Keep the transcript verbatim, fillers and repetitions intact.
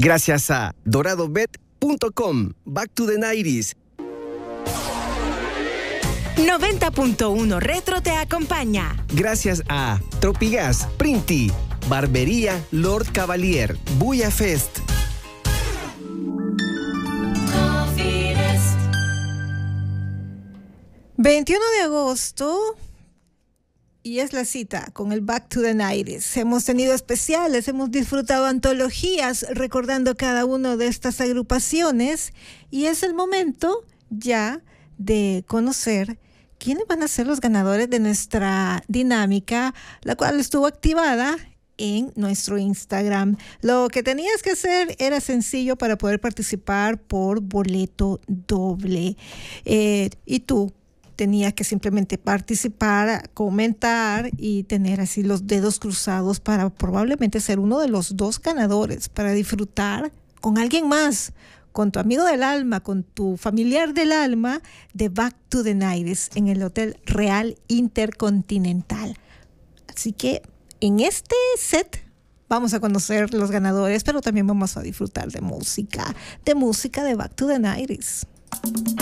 Gracias a dorado bet punto com. Back to the nineties. noventa punto uno Retro te acompaña. Gracias a Tropigas, Printi, Barbería Lord Cavalier, Buya Fest. veintiuno de agosto y es la cita con el Back to the nineties. Hemos tenido especiales, hemos disfrutado antologías recordando cada una de estas agrupaciones y es el momento ya de conocer quiénes van a ser los ganadores de nuestra dinámica, la cual estuvo activada en nuestro Instagram. Lo que tenías que hacer era sencillo para poder participar por boleto doble. Eh, y tú tenías que simplemente participar, comentar y tener así los dedos cruzados para probablemente ser uno de los dos ganadores, para disfrutar con alguien más, con tu amigo del alma, con tu familiar del alma, de Back to the nineties en el Hotel Real Intercontinental. Así que en este set vamos a conocer los ganadores, pero también vamos a disfrutar de música, de música de Back to the nineties.